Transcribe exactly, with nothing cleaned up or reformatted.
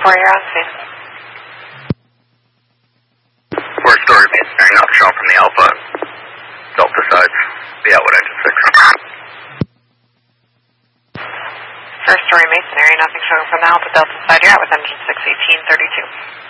four, you're on scene. Four story masonry, not shown from the Alpha. Delta sides. Be out with engine six. First story masonry, nothing showing from the Alpha Delta side. You're out with engine six, eighteen thirty-two.